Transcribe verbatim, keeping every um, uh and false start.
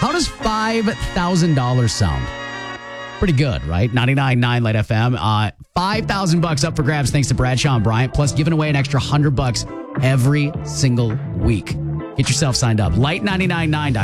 How does five thousand dollars sound? Pretty good, right? ninety-nine point nine Light F M. Uh, five thousand bucks up for grabs thanks to Bradshaw and Bryant, plus giving away an extra one hundred bucks every single week. Get yourself signed up. light nine nine nine dot com.